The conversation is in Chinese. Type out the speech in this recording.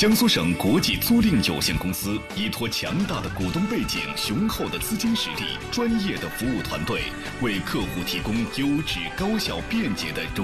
江苏省国际租赁有限公司依托强大的股东背景、雄厚的资金实力、专业的服务团队，为客户提供优质、高效、便捷的